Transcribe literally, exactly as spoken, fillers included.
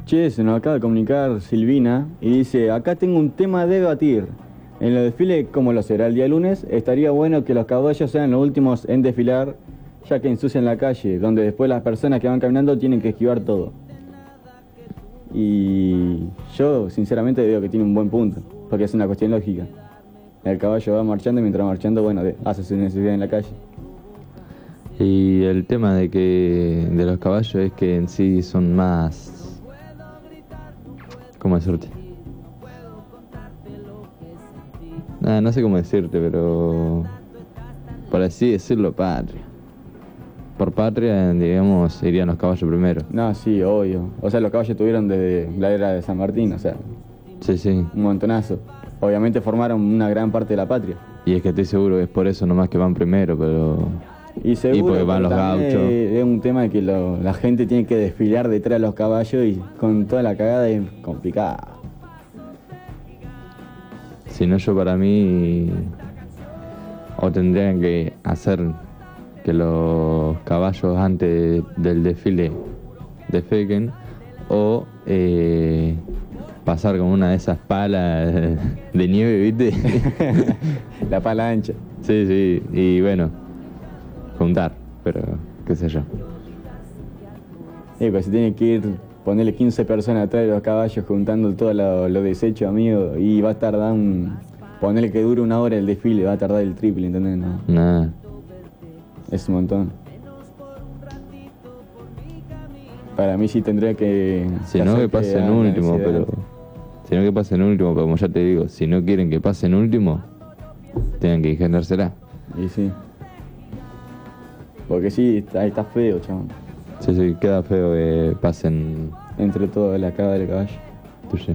Che, se nos acaba de comunicar Silvina y dice, acá tengo un tema a debatir. En los desfiles, como lo será el día lunes, estaría bueno que los caballos sean los últimos en desfilar, ya que ensucian la calle, donde después las personas que van caminando tienen que esquivar todo. Y yo, sinceramente, veo que tiene un buen punto, porque es una cuestión lógica. El caballo va marchando y mientras va marchando, bueno, de- hace su necesidad en la calle. Y el tema de que de los caballos es que en sí son más... ¿Cómo decirte? Nah, no sé cómo decirte, pero... Por así decirlo, patria. Por patria, digamos, irían los caballos primero. No, sí, obvio. O sea, los caballos tuvieron desde la era de San Martín, o sea, Sí, sí. un montonazo. Obviamente formaron una gran parte de la patria. Y es que estoy seguro que es por eso nomás que van primero, pero... Y seguro porque van pero los también gauchos. Es, es un tema de que lo- la gente tiene que desfilar detrás de los caballos y con toda la cagada es complicado. Si no, yo para mí... O tendrían que hacer que los caballos antes del desfile defequen, o eh, pasar con una de esas palas de nieve, ¿viste? La pala ancha. Sí, sí, y bueno, juntar, pero qué sé yo. Eh, pues se tiene que ir, ponerle quince personas atrás de los caballos juntando todos los lo desechos, amigo, y va a tardar un... Ponerle que dure una hora el desfile, va a tardar el triple, ¿entendés? No, Nada. es un montón. Para mí sí tendría que... Si no, que pasen hagan la último, necesidad. pero... Si no, que pasen último, pero como ya te digo, si no quieren que pasen último, tienen que ingeniársela. Y sí. Porque sí, está, está feo, chabón. Sí, sí, queda feo que pasen... Entre todo la caga del caballo. Tuyo.